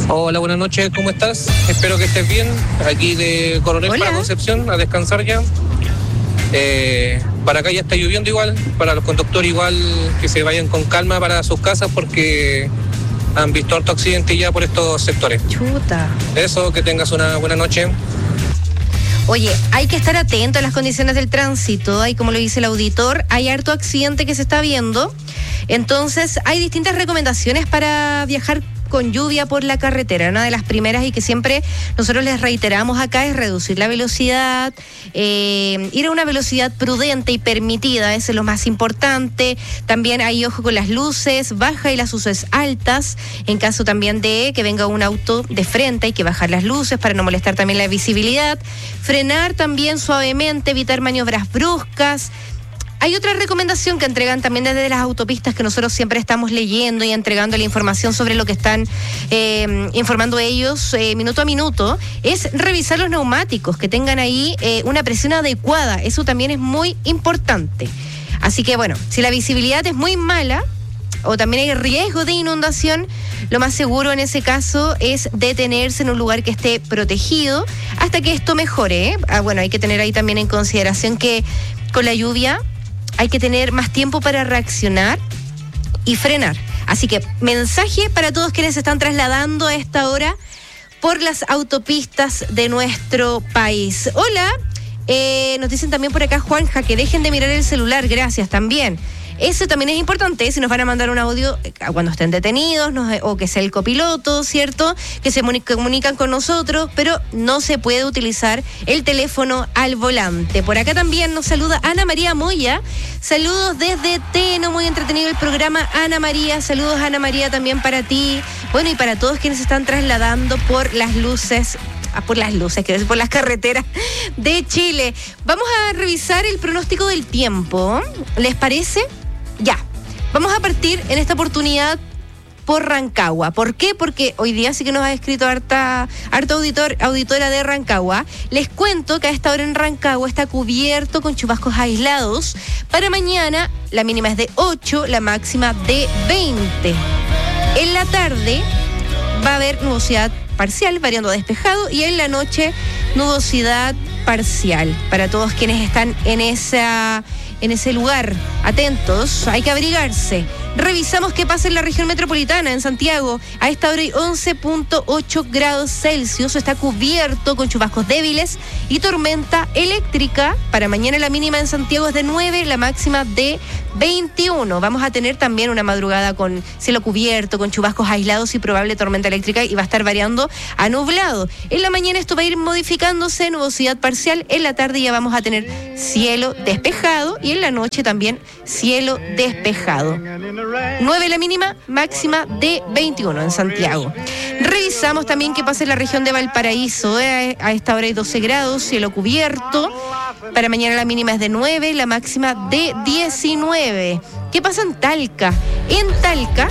Hola, buenas noches, ¿cómo estás? Espero que estés bien. Aquí de Coronel Hola. para Concepción, a descansar ya. Para acá ya está lloviendo igual, para los conductores igual que se vayan con calma para sus casas porque han visto harto accidente ya por estos sectores. Chuta. Eso, que tengas una buena noche. Oye, hay que estar atento a las condiciones del tránsito. Hay, como lo dice el auditor, hay harto accidente que se está viendo. Entonces, hay distintas recomendaciones para viajar con lluvia por la carretera. Una de las primeras y que siempre nosotros les reiteramos acá es reducir la velocidad, ir a una velocidad prudente y permitida, eso es lo más importante. También hay ojo con las luces, baja y las luces altas. En caso también de que venga un auto de frente, hay que bajar las luces para no molestar también la visibilidad. Frenar también suavemente, evitar maniobras bruscas. Hay otra recomendación que entregan también desde las autopistas que nosotros siempre estamos leyendo y entregando la información sobre lo que están informando ellos minuto a minuto, es revisar los neumáticos, que tengan ahí una presión adecuada. Eso también es muy importante. Así que bueno, si la visibilidad es muy mala o también hay riesgo de inundación, lo más seguro en ese caso es detenerse en un lugar que esté protegido hasta que esto mejore. Bueno, hay que tener ahí también en consideración que con la lluvia hay que tener más tiempo para reaccionar y frenar. Así que mensaje para todos quienes se están trasladando a esta hora por las autopistas de nuestro país. Hola, nos dicen también por acá, Juanja, que dejen de mirar el celular, gracias también. Eso también es importante, si nos van a mandar un audio cuando estén detenidos, o que sea el copiloto, ¿cierto? Que se comunican con nosotros, pero no se puede utilizar el teléfono al volante. Por acá también nos saluda Ana María Moya. Saludos desde Teno, muy entretenido el programa, Ana María. Saludos, Ana María, también para ti. Bueno, y para todos quienes se están trasladando por las luces, por las carreteras de Chile. Vamos a revisar el pronóstico del tiempo. ¿Les parece? Ya. Vamos a partir en esta oportunidad por Rancagua. ¿Por qué? Porque hoy día sí que nos ha escrito harta auditora de Rancagua. Les cuento que a esta hora en Rancagua está cubierto con chubascos aislados. Para mañana la mínima es de 8, la máxima de 20. En la tarde va a haber nubosidad parcial, variando a despejado, y en la noche nubosidad parcial. Para todos quienes están en ese lugar, atentos, hay que abrigarse. Revisamos qué pasa en la región metropolitana, en Santiago. A esta hora hay 11.8 grados Celsius, está cubierto con chubascos débiles y tormenta eléctrica. Para mañana la mínima en Santiago es de 9, la máxima de 21. Vamos a tener también una madrugada con cielo cubierto, con chubascos aislados y probable tormenta eléctrica, y va a estar variando a nublado. En la mañana esto va a ir modificándose, nubosidad parcial. En la tarde ya vamos a tener cielo despejado y en la noche también cielo despejado. 9 la mínima, máxima de 21 en Santiago. Revisamos también qué pasa en la región de Valparaíso. A esta hora hay 12 grados, cielo cubierto. Para mañana la mínima es de 9, la máxima de 19. ¿Qué pasa en Talca? En Talca,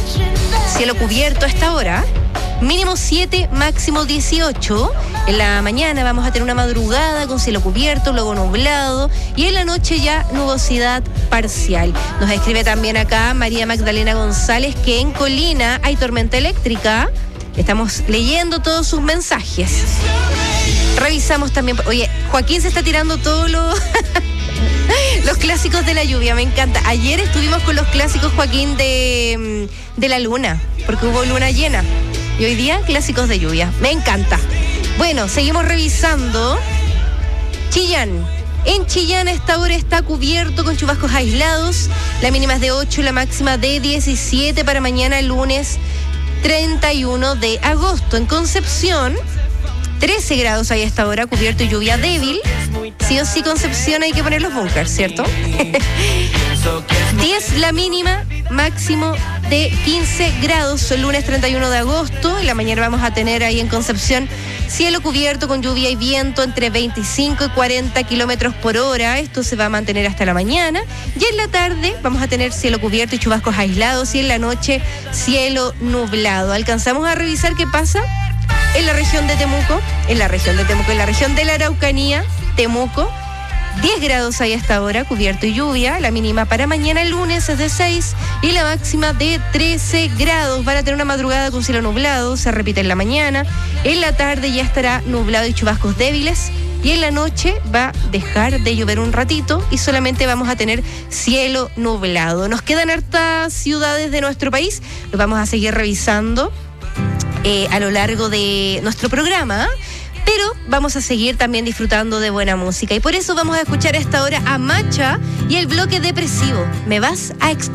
cielo cubierto a esta hora. Mínimo 7, máximo 18. En la mañana vamos a tener una madrugada con cielo cubierto, luego nublado, y en la noche ya nubosidad parcial. Nos escribe también acá María Magdalena González que en Colina hay tormenta eléctrica. Estamos leyendo todos sus mensajes. Revisamos también. Oye, Joaquín se está tirando todos los clásicos de la lluvia, me encanta. Ayer estuvimos con los clásicos, Joaquín, de la luna, porque hubo luna llena. Y hoy día, clásicos de lluvia. Me encanta. Bueno, seguimos revisando. Chillán. En Chillán a esta hora está cubierto con chubascos aislados. La mínima es de 8, la máxima de 17 para mañana, lunes 31 de agosto. En Concepción, 13 grados hay a esta hora, cubierto y lluvia débil. Sí o sí, Concepción, hay que poner los bunkers, ¿cierto? 10 la mínima, máximo de 15 grados el lunes 31 de agosto. En la mañana vamos a tener ahí en Concepción cielo cubierto con lluvia y viento entre 25 y 40 kilómetros por hora. Esto se va a mantener hasta la mañana. Y en la tarde vamos a tener cielo cubierto y chubascos aislados, y en la noche cielo nublado. Alcanzamos a revisar qué pasa en la región de Temuco, en la región de la Araucanía, Temuco. 10 grados hay hasta ahora, cubierto y lluvia. La mínima para mañana lunes es de 6 y la máxima de 13 grados. Van a tener una madrugada con cielo nublado, se repite en la mañana. En la tarde ya estará nublado y chubascos débiles. Y en la noche va a dejar de llover un ratito y solamente vamos a tener cielo nublado. Nos quedan hartas ciudades de nuestro país, los vamos a seguir revisando a lo largo de nuestro programa, pero vamos a seguir también disfrutando de buena música. Y por eso vamos a escuchar a esta hora a Macha y el bloque depresivo. Me vas a extrañar.